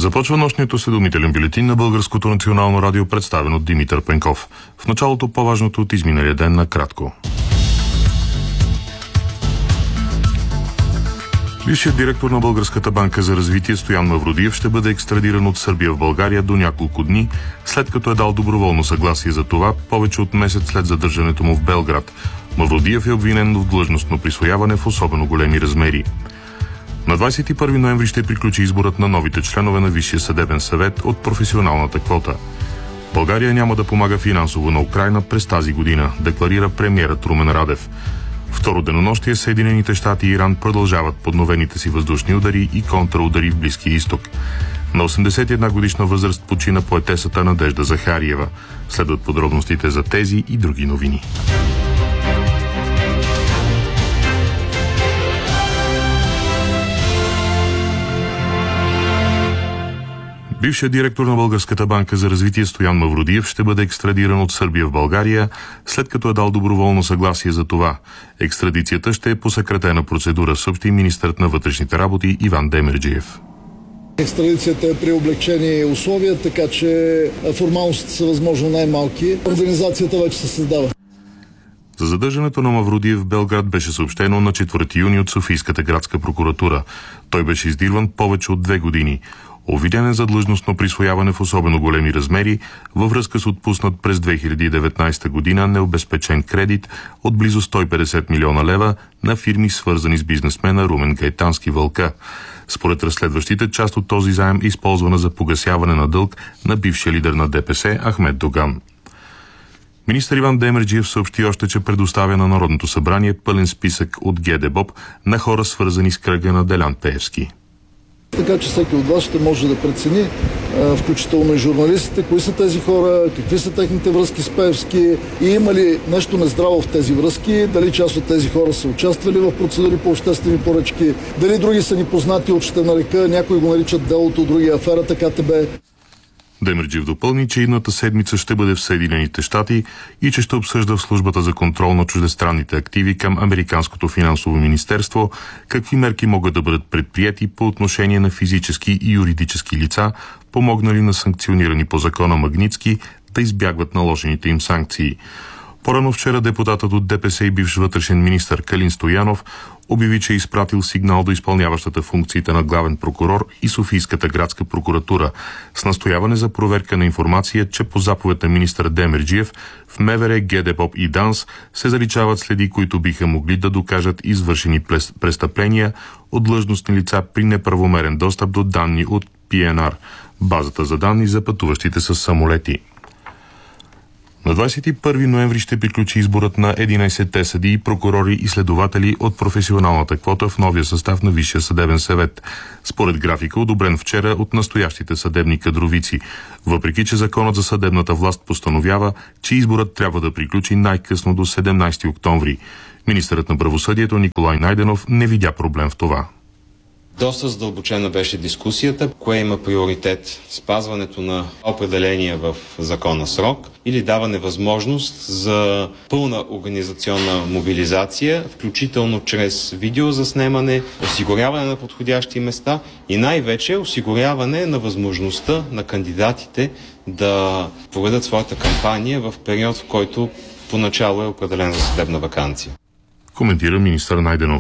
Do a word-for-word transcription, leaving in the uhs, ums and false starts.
Започва нощният осведомителен бюлетин на Българското национално радио, представен от Димитър Пенков. В началото по-важното от изминалия ден накратко. Бившият директор на Българската банка за развитие Стоян Мавродиев ще бъде екстрадиран от Сърбия в България до няколко дни, след като е дал доброволно съгласие за това, повече от месец след задържането му в Белград. Мавродиев е обвинен в длъжностно присвояване в особено големи размери. На двадесет и първи ноември ще приключи изборът на новите членове на Висшия съдебен съвет от професионалната квота. България няма да помага финансово на Украйна през тази година, декларира премиерът Румен Радев. Второ денонощие Съединените щати и Иран продължават подновените си въздушни удари и контраудари в Близкия изток. На осемдесет и една годишна възраст почина поетесата Надежда Захариева. Следват подробностите за тези и други новини. Бившият директор на Българската банка за развитие Стоян Мавродиев ще бъде екстрадиран от Сърбия в България, след като е дал доброволно съгласие за това. Екстрадицията ще е по съкратена процедура, съобщи министърът на вътрешните работи Иван Демерджиев. Екстрадицията е при облекчени условия, така че формалностите са възможно най-малки. Организацията вече се създава. За задържането на Мавродиев в Белград беше съобщено на четвърти юни от Софийската градска прокуратура. Той беше издирван повече от две години. Обвинен е за длъжностно присвояване в особено големи размери във връзка с отпуснат през две хиляди и деветнадесета година необезпечен кредит от близо сто и петдесет милиона лева на фирми, свързани с бизнесмена Румен Гайтански Вълка. Според разследващите, част от този заем е използвана за погасяване на дълг на бившия лидер на ДПС Ахмед Доган. Министър Иван Демерджиев съобщи още, че предоставя на Народното събрание пълен списък от ГДБОП на хора, свързани с кръга на Делян Пеевски. Така че всеки от вас ще може да прецени, включително и журналистите, кои са тези хора, какви са техните връзки с Пеевски и има ли нещо нездраво в тези връзки, дали част от тези хора са участвали в процедури по обществени поръчки, дали други са ни познати от, ще нарека, някои го наричат делото, други аферата КТБ. Демерджиев допълни, че идната седмица ще бъде в Съединените щати и че ще обсъжда в службата за контрол на чуждестранните активи към Американското финансово министерство какви мерки могат да бъдат предприяти по отношение на физически и юридически лица, помогнали на санкционирани по закона Магнитски да избягват наложените им санкции. Порано вчера депутатът от ДПС и бивш вътрешен министър Калин Стоянов обяви, че е изпратил сигнал до изпълняващата функциите на главен прокурор и Софийската градска прокуратура с настояване за проверка на информация, че по заповед на министър Демерджиев в МВР, ГДБОП и ДАНС се заличават следи, които биха могли да докажат извършени престъпления от длъжностни лица при неправомерен достъп до данни от Пи Ен Ар, базата за данни за пътуващите с самолети. На двадесет и първи ноември ще приключи изборът на единадесетте съдии, прокурори и следователи от професионалната квота в новия състав на Висшия съдебен съвет. Според графика, одобрен вчера от настоящите съдебни кадровици. Въпреки че законът за съдебната власт постановява, че изборът трябва да приключи най-късно до седемнадесети октомври. Министърът на правосъдието Николай Найденов не видя проблем в това. Доста задълбочена беше дискусията, кое има приоритет – спазването на определения в закона срок или даване възможност за пълна организационна мобилизация, включително чрез видеозаснемане, осигуряване на подходящи места и най-вече осигуряване на възможността на кандидатите да проведат своята кампания в период, в който поначало е определен за съдебна ваканция. Коментира министър Найденов.